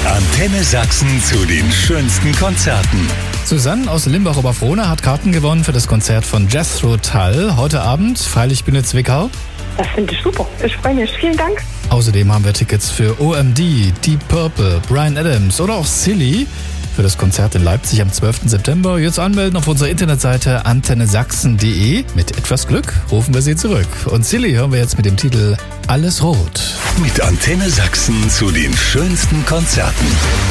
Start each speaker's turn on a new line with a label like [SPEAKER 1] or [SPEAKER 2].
[SPEAKER 1] Antenne Sachsen zu den schönsten Konzerten.
[SPEAKER 2] Susanne aus Limbach-Oberfrohna hat Karten gewonnen für das Konzert von Jethro Tull heute Abend, Freilichtbühne Zwickau.
[SPEAKER 3] Das finde ich super. Ich freue mich. Vielen Dank.
[SPEAKER 2] Außerdem haben wir Tickets für OMD, Deep Purple, Bryan Adams oder auch Silly für das Konzert in Leipzig am 12. September. Jetzt anmelden auf unserer Internetseite antennesachsen.de. Mit etwas Glück rufen wir Sie zurück. Und Silly hören wir jetzt mit dem Titel Alles Rot.
[SPEAKER 1] Mit Antenne Sachsen zu den schönsten Konzerten.